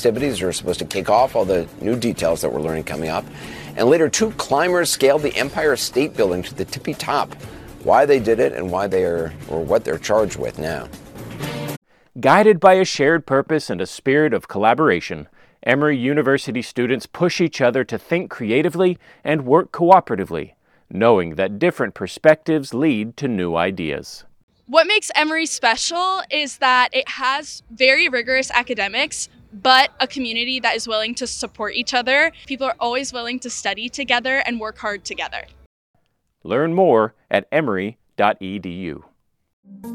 festivities are supposed to kick off all the new details that we're learning coming up. And later, 2 climbers scaled the Empire State Building to the tippy top. Why they did it and what they're charged with now. Guided by a shared purpose and a spirit of collaboration, Emory University students push each other to think creatively and work cooperatively, knowing that different perspectives lead to new ideas. What makes Emory special is that it has very rigorous academics, but a community that is willing to support each other. People are always willing to study together and work hard together. Learn more at emory.edu.